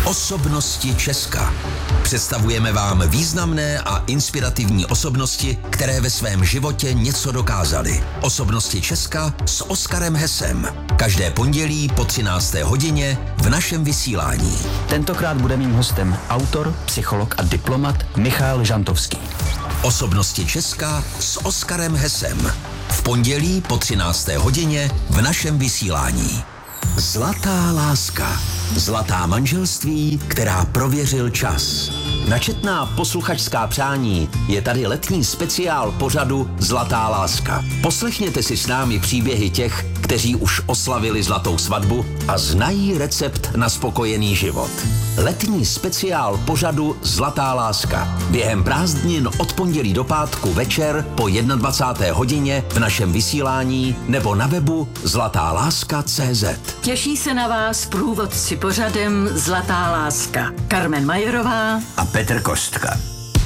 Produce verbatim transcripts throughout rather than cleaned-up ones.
Osobnosti Česka. Představujeme vám významné a inspirativní osobnosti, které ve svém životě něco dokázaly. Osobnosti Česka s Oskarem Hesem. Každé pondělí po třinácté hodině v našem vysílání. Tentokrát bude mým hostem autor, psycholog a diplomat Michal Žantovský. Osobnosti Česka s Oskarem Hesem. V pondělí po třinácté hodině v našem vysílání. Zlatá láska. Zlatá manželství, která prověřil čas. Na četná posluchačská přání je tady letní speciál pořadu Zlatá láska. Poslechněte si s námi příběhy těch, kteří už oslavili zlatou svatbu a znají recept na spokojený život. Letní speciál pořadu Zlatá láska. Během prázdnin od pondělí do pátku večer po dvacáté jedné hodině v našem vysílání nebo na webu zlatá láska tečka cé zet. Těší se na vás průvodci pořadem Zlatá láska. Carmen Majerová A Petr Kostka.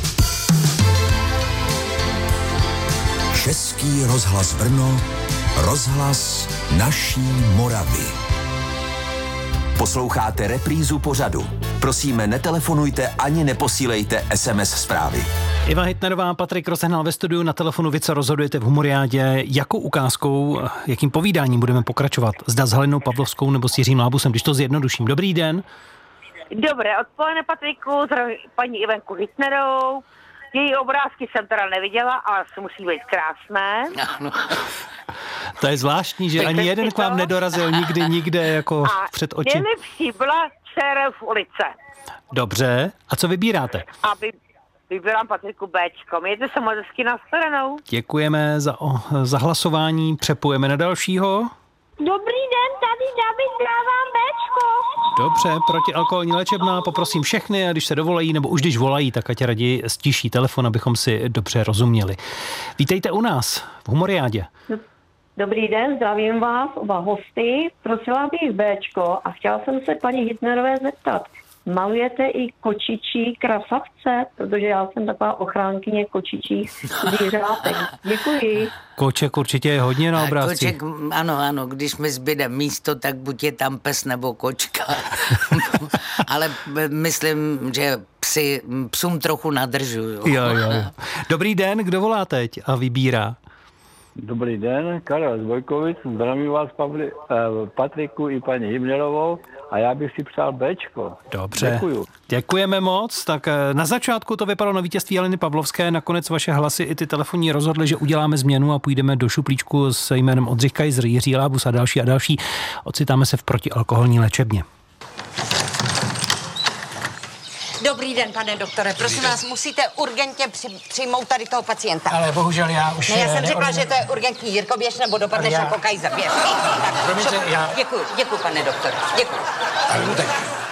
Český rozhlas Brno, rozhlas naší Moravy. Posloucháte reprízu pořadu. Prosíme, netelefonujte ani neposílejte es em es zprávy. Iva Hitnerová, Patrik Rozehnal ve studiu, na telefonu vy, co rozhodujete v Humoriádě. Jakou ukázkou, jakým povídáním budeme pokračovat? Zda s Halinou Pavlovskou nebo s Jiřím Lábusem, když to zjednoduším. Dobrý den. Dobré odpoledne, Patriku, zdravím paní Ivenku Hitnerovou. Její obrázky jsem teda neviděla, ale musí být krásné. Ano. To je zvláštní, že tak ani jeden k vám nedorazil nikdy, nikde jako a před oči. nejlepší byla Čere v ulice. Dobře. A co vybíráte? A vy, vybírám Patriku Béčko. Mějte se moc hezky na shledanou. Děkujeme za, o, za hlasování. Přepujeme na dalšího. Dobrý den, tady David, dávám Béčko. Dobře, protialkoholní léčebná, poprosím všechny, a když se dovolají, nebo už když volají, tak ať raději stiší telefon, abychom si dobře rozuměli. Vítejte u nás v Humoriádě. Dobrý den, zdravím vás, oba hosty. Prosila bych Béčko a chtěla jsem se paní Hitnerové zeptat. Malujete i kočičí krasavce? Protože já jsem taková ochránkyně kočičích zvířátek. Děkuji. Koček určitě je hodně na obrázcích. Koček, ano, ano, když mi zbyde místo, tak buď je tam pes nebo kočka. Ale myslím, že psi, psům trochu nadržuju. Jo, jo, jo. Dobrý den, kdo volá teď a vybírá? Dobrý den, Karel z Vojkovic, zdravím vás, Pavli, eh, Patriku i paní Himnerovou a já bych si přál Béčko. Dobře, Děkuju. Děkujeme moc. Tak na začátku to vypadalo na vítězství Haliny Pavlovské, nakonec vaše hlasy i ty telefonní rozhodly, že uděláme změnu a půjdeme do šuplíčku s jménem Oldřich Kaiser, Jiří Lábus a další a další. Ocitáme se v protialkoholní léčebně. Dobrý den, pane doktore. Prosím vás, musíte urgentně při, přijmout tady toho pacienta. Ale bohužel já už... Ne, já jsem řekla, neodmím. že to je urgentní. Jirko, běž nebo dopadneš já... jako Kaiser. Běž. Tak, Promiňte, čo... já... Děkuju, děkuju, pane doktore. Děkuju. Ale tak...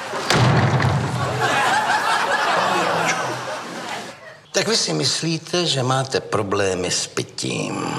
Tak vy si myslíte, že máte problémy s pitím.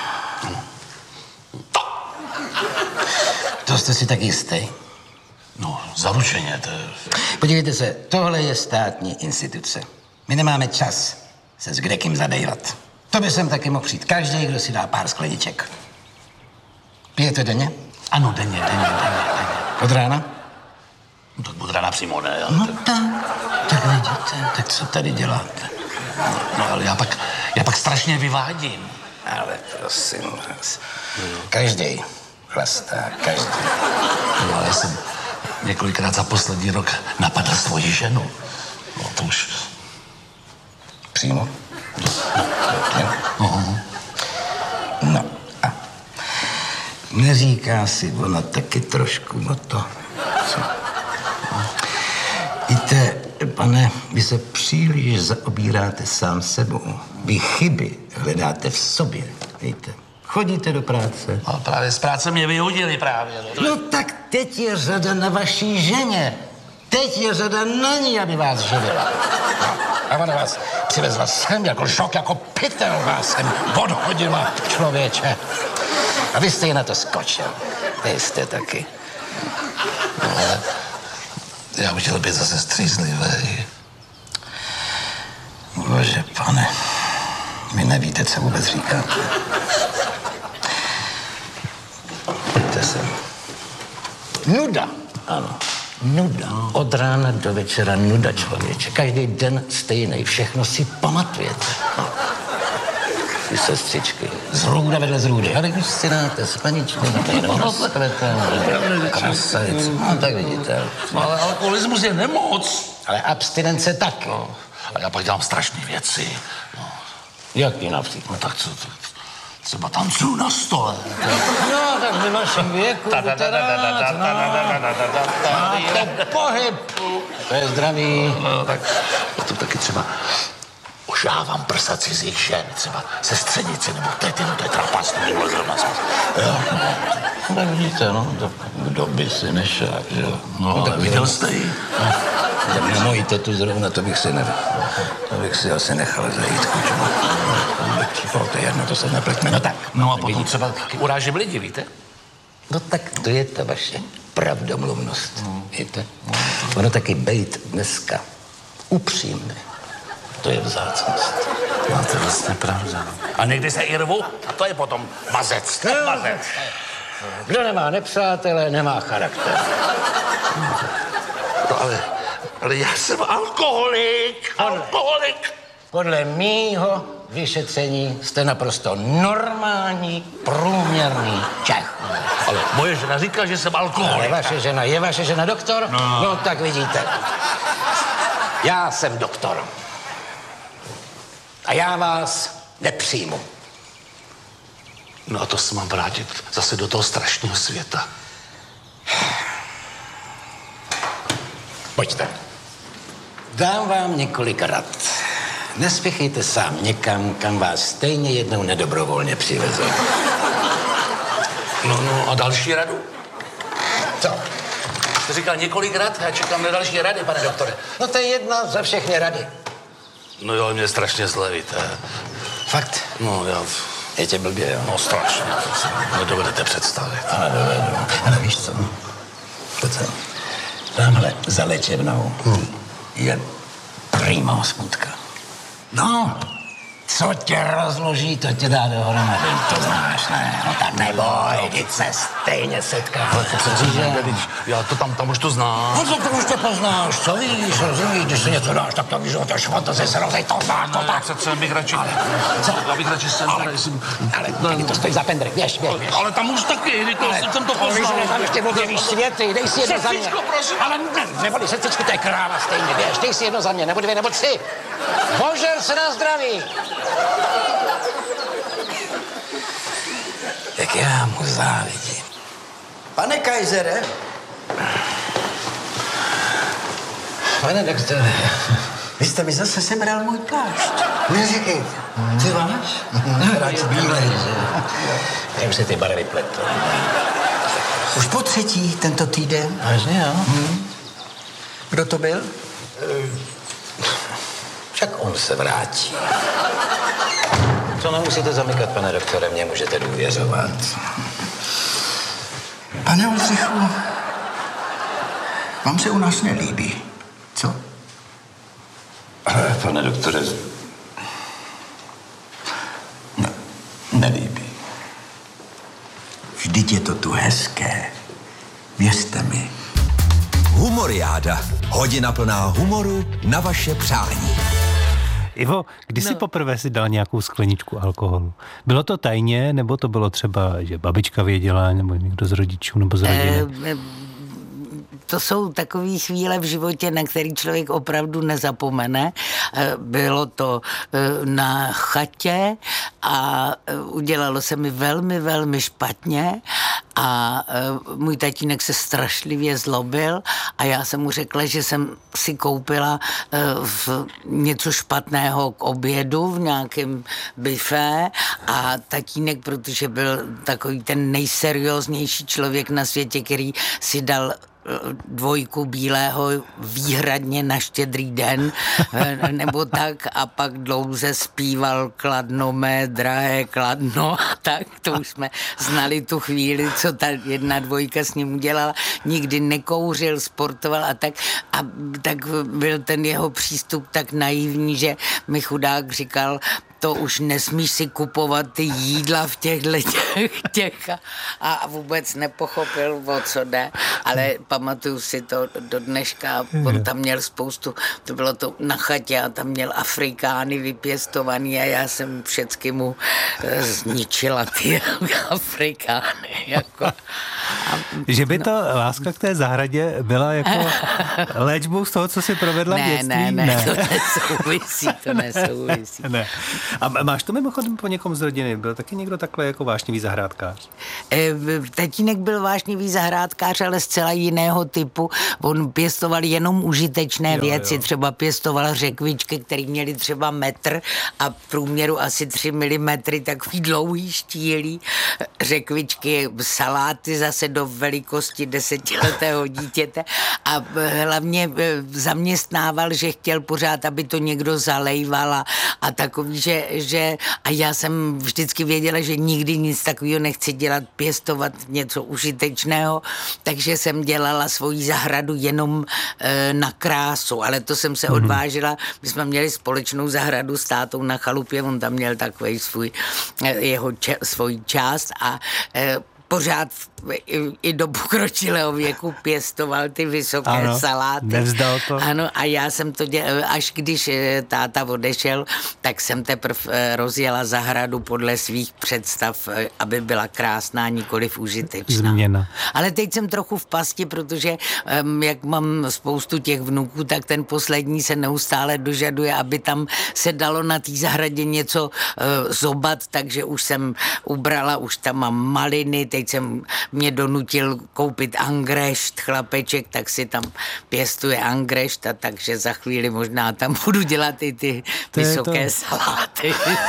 To jste si tak jistý? No, zaručeně, to je... Podívejte se, tohle je státní instituce. My nemáme čas se s kdekým zadejvat. To by sem taky mohl přijít každý, kdo si dá pár skleniček. Pijete denně? Ano, denně, denně, denně, denně. Od rána? No, tak od rána přímo ne, ale... No tak, tak nejděte. Tak co tady děláte? No, ale já pak, já pak strašně vyvádím. Ale prosím vás, každý chlastá, každý. No, ale já jsem několikrát za poslední rok napadl svoji ženu. No, to už... Přímo? Uh-huh. No a neříká si ona taky trošku o to, co? Víte, pane, vy se příliš zaobíráte sám sebou. Vy chyby hledáte v sobě, víte. Chodíte do práce. No, právě z práce mě vyhodili právě. No, no tak teď je řada na vaší ženě. Teď je řada na ní, aby vás živila. A ona vás přivezla sem jako šok, jako pytel vás sem odhodila, člověče. A vy jste jí na to skočil. Vy jste taky. No, ale já bych chtěl být zase střízlivý. Bože, pane, vy nevíte, co vůbec říkáte. Pojďte sem. Nuda. Ano. Nuda. Od rána do večera nuda, člověče. Každý den stejný. Všechno si pamatujete. No. Ty sestřičky. Zrůda vedle zrůdy. Ale když si dáte s paničkou, krasavec. No tak vidíte. No, ale alkoholismus je nemoc. Ale abstinence taky. No. A já pak dělám strašné věci. No. Jaký například? No tak co, to, třeba tancuju na stole. No, tak ve vašem věku budete rád, no. Máte pohyb. To je zdraví. No, tak to taky třeba ožávám prsa cizích žen, třeba sestřenici, nebo tety, no to je trapas, to bylo zrovna smysl. Jo. No, tak vidíte, no, to, kdo by si nešel, že jo. No, no, ale viděl jste ji? No, tak na mojí tetu zrovna, to bych si ne, to bych si asi nechal zajít, kučma. No, to je jedno, to se nepletme, no tak. No a potom třeba urážím lidi, víte? No tak to je ta vaše pravdomluvnost, hmm. víte? Ono taky bejt dneska upřímný. To je vzácnost. No, to je vlastně pravda. A někdy se i rvu, a to je potom mazec. No, mazec. Kdo nemá nepřátele, nemá charakter. No, ale, ale já jsem alkoholik, alkoholik. Podle mýho vyšetření jste naprosto normální, průměrný Čech. Ale moje žena říká, že jsem alkoholik. Ale vaše žena, je vaše žena doktor? No, no tak vidíte. Já jsem doktor. A já vás nepřijmu. No a to se mám vrátit zase do toho strašného světa. Pojďte. Dám vám několik rad. Nespěchejte sám někam, kam vás stejně jednou nedobrovolně přiveze. No, no a další radu? Co? Jste říkal několik rad, já čekám na další rady, pane doktore. No to je jedna za všechny rady. No jo, mě strašně zle, víte. Fakt? No já... Je tě blbě, jo? No strašně, to si nedovedete představit. Ale dovedu. Ale víš co? To co? Tamhle za léčebnou hmm. je prima smutka. No, co tě rozloží, to tě dá dohromady. To znáš, ne? No tak neboj, vždyť se stejně setkáme. Ale to se říže, já to tam, tam už to znám. No to, to už to poznáš, co víš, rozumíš, když si něco dáš, tak to víš, že to švantaze se rozej, to znáš, to tak. Přece bych radši, ale, co? Já bych radši sem, ale, jsem, ale no, to stojí za pendrek, běž, běž, běž. Ale tam už taky, to, ale, jsem to poznal. Ale víš, že tam ještě objevíš světy, dej si jedno za mě. Prosím. Ale ne, neboli sestřičku, to je kráva stejně, běž, dej si jedno za mě, nebo dvě, nebo tři. Bože, se na zdraví. Jak já mu závidím. Pane Kajzere? Pane doktore. Vy jste mi zase sebral můj plášť. Neříkejte. Ty váš? Radši bílej, že? Jak se ty barvy pletou. Už po třetí tento týden. Vážně, jo? Hmm. Kdo to byl? Však on se vrátí. To nemusíte zamykat, pane doktore, mě můžete důvěřovat. Pane Oldřichu, vám se u nás nelíbí, co? Ale, pane doktore, no, nelíbí. Vždyť je to tu hezké. Věřte mi. Humoriáda. Hodina plná humoru na vaše přání. Ivo, kdy jsi No. poprvé si dal nějakou skleničku alkoholu? Bylo to tajně, nebo to bylo třeba, že babička věděla, nebo někdo z rodičů, nebo z rodiny? Eh, to jsou takové chvíle v životě, na který člověk opravdu nezapomene. Eh, Bylo to eh, na chatě a eh, udělalo se mi velmi, velmi špatně a eh, můj tatínek se strašlivě zlobil a já jsem mu řekla, že jsem si koupila eh, v něco špatného k obědu v nějakém bifé a tatínek, protože byl takový ten nejserióznější člověk na světě, který si dal dvojku bílého výhradně na Štědrý den nebo tak a pak dlouze zpíval Kladno mé drahé Kladno a tak, to už jsme znali tu chvíli, co ta jedna dvojka s ním udělala, nikdy nekouřil, sportoval a tak a tak byl ten jeho přístup tak naivní, že mi chudák říkal, to už nesmíš si kupovat ty jídla v těchto těch, těch a, a vůbec nepochopil, o co jde, ale pamatuju si to do dneška, on tam měl spoustu, to bylo to na chatě a tam měl Afrikány vypěstovaný a já jsem všecky mu zničila ty Afrikány. Jako. A, že by ta no. láska k té zahradě byla jako léčbou z toho, co si provedla v ne, dětství? Ne, ne, ne, to nesouvisí, to nesouvisí. Ne, ne. A máš to mimochodem po někom z rodiny? Byl taky někdo takhle jako vášnivý zahrádkář? E, tatínek byl vášnivý zahrádkář, ale zcela jiného typu. On pěstoval jenom užitečné jo, věci, jo. Třeba pěstoval řekvičky, které měly třeba metr a v průměru asi tři milimetry, takový dlouhý štílí řekvičky, saláty zase do velikosti desetiletého dítěte a hlavně zaměstnával, že chtěl pořád, aby to někdo zalejval a, a takový, že, že a já jsem vždycky věděla, že nikdy nic takového nechci dělat, pěstovat něco užitečného, takže jsem dělala svoji zahradu jenom e, na krásu, ale to jsem se odvážila, my jsme měli společnou zahradu s tátou na chalupě, on tam měl takový svůj, jeho če, svoji část a e, pořád i, i do pokročilého věku pěstoval ty vysoké ano, saláty. Nevzdal to. Ano, a já jsem to dělal, až když táta odešel, tak jsem teprve rozjela zahradu podle svých představ, aby byla krásná, nikoliv užitečná. Změna. Ale teď jsem trochu v pasti, protože jak mám spoustu těch vnuků, tak ten poslední se neustále dožaduje, aby tam se dalo na té zahradě něco zobat, takže už jsem ubrala, už tam mám maliny, teď jsem mě donutil koupit angrešt, chlapeček, tak si tam pěstuje angrešt a takže za chvíli možná tam budu dělat i ty to vysoké to. saláty.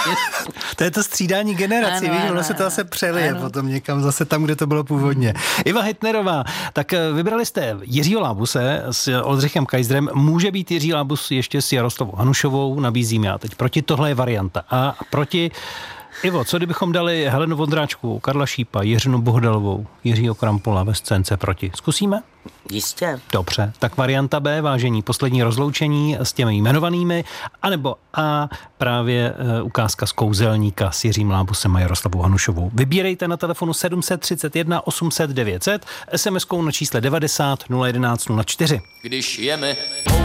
To je to střídání generací, ano, víš, ono se to zase přelije ano. potom někam zase tam, kde to bylo původně. Iva Hitnerová, tak vybrali jste Jiřího Lábuse s Oldřichem Kaiserem, může být Jiří Lábus ještě s Jaroslavou Hanušovou, nabízím já teď. Proti tohle je varianta. A proti Ivo, co kdybychom dali Helenu Vondráčkovou, Karla Šípa, Jiřinu Bohdalovou, Jiřího Krampola ve scénce proti? Zkusíme? Jistě. Dobře, tak varianta B, vážení, poslední rozloučení s těmi jmenovanými, anebo A, právě e, ukázka z Kouzelníka s Jiřím Lábusem a Jaroslavou Hanušovou. Vybírejte na telefonu sedm set třicet jedna osm set devět set, es em eskou na čísle devadesát nula jedenáct nula čtyři. Když jeme